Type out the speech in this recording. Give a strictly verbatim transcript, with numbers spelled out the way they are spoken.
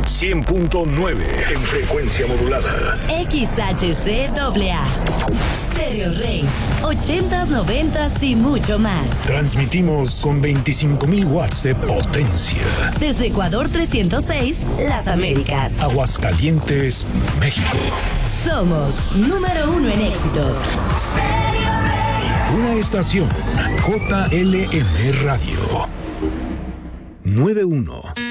cien punto nueve en frecuencia modulada. X H C A A. Stereo Rey. ochentas, noventas y mucho más. Transmitimos con veinticinco mil watts de potencia. Desde Ecuador trescientos seis, Las Américas. Aguascalientes, México. Somos número uno en éxitos. Una estación J L M Radio. nueve uno.